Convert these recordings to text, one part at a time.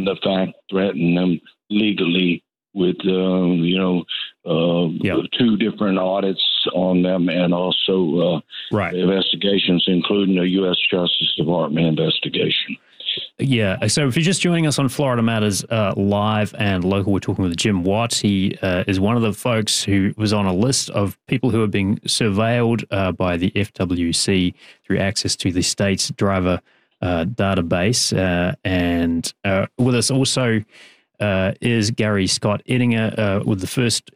the fact, threaten them legally with, 2 different audits on them, and also investigations, including the U.S. Justice Department investigation. Yeah, so if you're just joining us on Florida Matters live and local, we're talking with Jim Watt. He is one of the folks who was on a list of people who are being surveilled by the FWC through access to the state's driver database. And with us also is Gary Scott Edinger with the First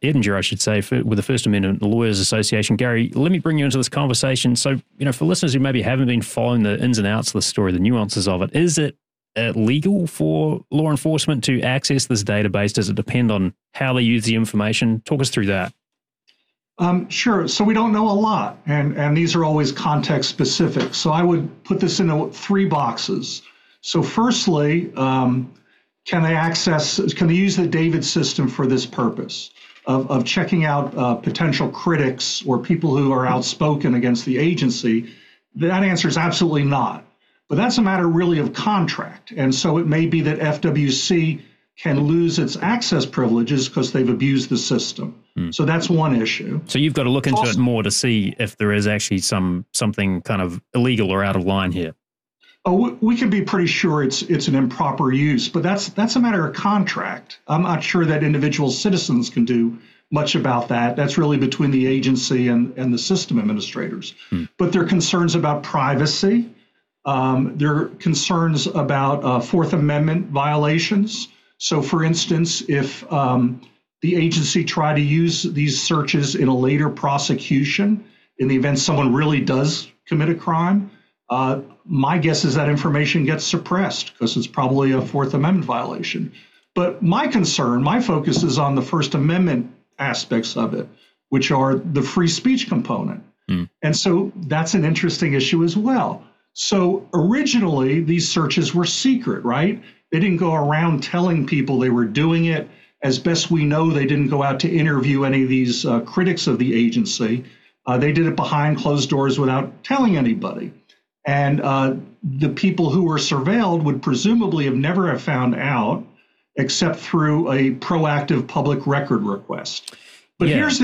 Amendment Lawyers Association. Gary, let me bring you into this conversation. So, for listeners who maybe haven't been following the ins and outs of the story, the nuances of it, is it legal for law enforcement to access this database? Does it depend on how they use the information? Talk us through that. Sure. So we don't know a lot, and these are always context specific. So I would put this into 3 boxes. So firstly, can they use the David system for this purpose of checking out potential critics or people who are outspoken against the agency? That answer is absolutely not. But that's a matter really of contract. And so it may be that FWC can lose its access privileges because they've abused the system. So that's one issue. So you've got to look into it more to see if there is actually something kind of illegal or out of line here. Oh, we can be pretty sure it's an improper use, but that's a matter of contract. I'm not sure that individual citizens can do much about that. That's really between the agency and the system administrators. But there are concerns about privacy. There are concerns about Fourth Amendment violations. So, for instance, if the agency tried to use these searches in a later prosecution, in the event someone really does commit a crime, my guess is that information gets suppressed because it's probably a Fourth Amendment violation. But my focus is on the First Amendment aspects of it, which are the free speech component. And so that's an interesting issue as well. So originally, these searches were secret, right? They didn't go around telling people they were doing it. As best we know, they didn't go out to interview any of these critics of the agency. They did it behind closed doors without telling anybody. And the people who were surveilled would presumably never have found out except through a proactive public record request. But here's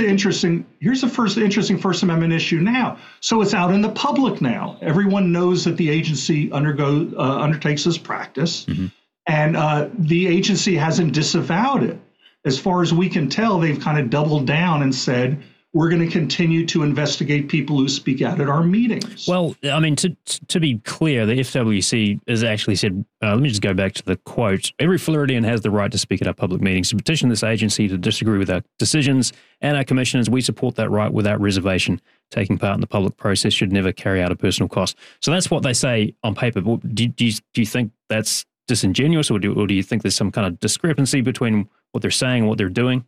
the first interesting First Amendment issue now. So it's out in the public now. Everyone knows that the agency undertakes this practice, and the agency hasn't disavowed it. As far as we can tell, they've kind of doubled down and said, we're going to continue to investigate people who speak out at our meetings. Well, I mean, to be clear, the FWC has actually said, let me just go back to the quote, every Floridian has the right to speak at our public meetings, to petition this agency to disagree with our decisions and our commissioners. We support that right without reservation. Taking part in the public process should never carry out a personal cost. So that's what they say on paper. Do you think that's disingenuous, or do you think there's some kind of discrepancy between what they're saying and what they're doing?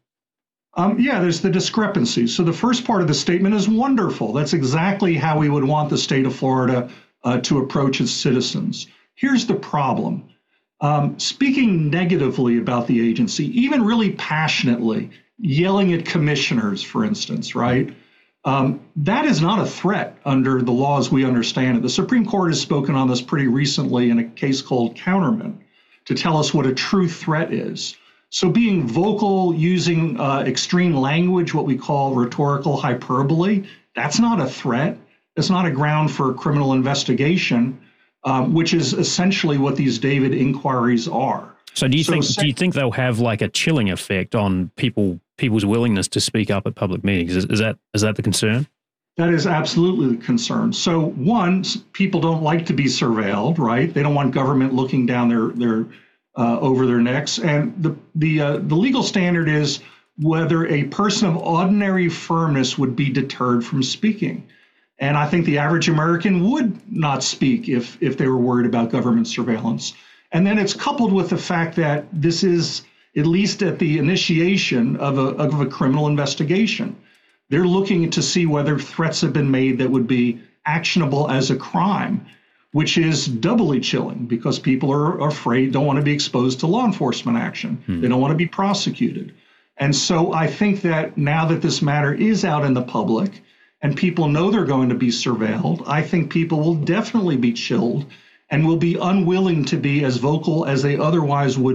There's the discrepancy. So the first part of the statement is wonderful. That's exactly how we would want the state of Florida to approach its citizens. Here's the problem. Speaking negatively about the agency, even really passionately, yelling at commissioners, for instance, right? That is not a threat under the laws we understand it. The Supreme Court has spoken on this pretty recently in a case called Counterman to tell us what a true threat is. So being vocal, using extreme language, what we call rhetorical hyperbole, that's not a threat. It's not a ground for criminal investigation, which is essentially what these David inquiries are. So do you think they'll have like a chilling effect on people's willingness to speak up at public meetings? Is that the concern? That is absolutely the concern. So one, people don't like to be surveilled, right? They don't want government looking down their over their necks. And the legal standard is whether a person of ordinary firmness would be deterred from speaking. And I think the average American would not speak if they were worried about government surveillance. And then it's coupled with the fact that this is, at least at the initiation of a criminal investigation, they're looking to see whether threats have been made that would be actionable as a crime, which is doubly chilling because people are afraid, don't want to be exposed to law enforcement action. They don't want to be prosecuted. And so I think that now that this matter is out in the public and people know they're going to be surveilled, I think people will definitely be chilled and will be unwilling to be as vocal as they otherwise would